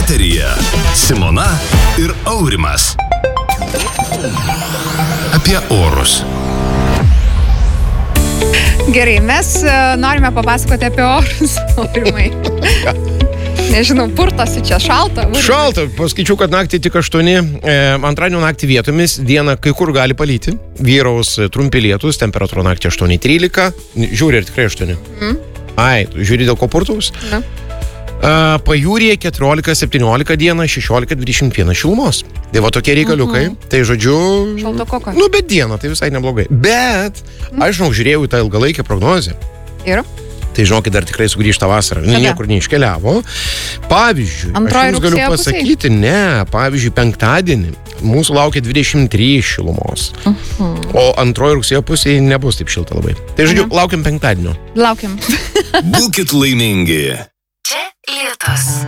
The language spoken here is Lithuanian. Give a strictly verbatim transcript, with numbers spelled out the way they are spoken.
Eteryje Simona ir Aurimas. Apie orus. Gerai, mes norime papasakoti apie orus, Aurimai. Nežinau, purtosi čia šalta. Aurimai. Šalta, paskaičiau, kad naktį tik aštuoni, e, antradienio naktį vietomis, dieną kai kur gali palyti, vyraus trumpi lietus, temperatūra naktį aštuoni trylika, žiūri, ar tikrai aštuoni? Mm. Ai, žiūri dėl ko purtaus? Ne. Uh, pajūryje keturiolika septyniolika dieną, šešiolika dvidešimt vienas šilumos. Tai va tokie reikaliukai. Mm-hmm. Tai žodžiu... Šaltokoka. Nu, bet dieną, tai visai neblogai. Bet, mm. aš žinau, žiūrėjau į tą ilgalaikę prognozę. Ir? Tai žinokit, dar tikrai sugrįžta vasarą. Kada? Niekur neiškeliavo. Pavyzdžiui, Antroji aš jums galiu pasakyti, pusiai? Ne, pavyzdžiui, penktadienį mūsų laukia dvidešimt trys šilumos. Uh-huh. O antroji rugsėjo pusėje nebus taip šilta labai. Tai žodžiu, uh-huh. laukiam penktadienio. Laukiam. Būkit laimingi. Čia Lietus.